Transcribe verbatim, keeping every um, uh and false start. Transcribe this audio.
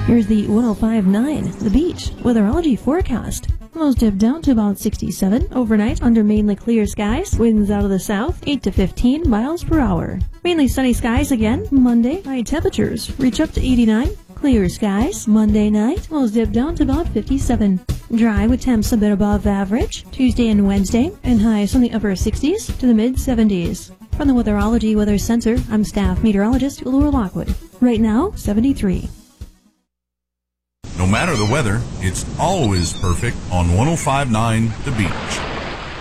Here's the one oh five point nine The Beach weatherology forecast. Lows dip down to about sixty-seven overnight under mainly clear skies. Winds out of the south, eight to fifteen miles per hour. Mainly sunny skies again Monday. High temperatures reach up to eighty-nine. Clear skies Monday night. Lows dip down to about fifty-seven. Dry with temps a bit above average Tuesday and Wednesday, and highs from the upper sixties to the mid seventies. From the Weatherology Weather Center, I'm staff meteorologist Laura Lockwood. Right now, seventy-three. No matter the weather, it's always perfect on one oh five point nine The Beach.